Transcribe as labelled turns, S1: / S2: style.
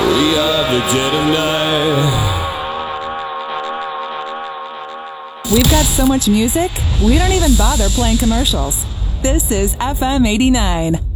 S1: We are the dead of night.
S2: We've got so much music, we don't even bother playing commercials. This is FM 89.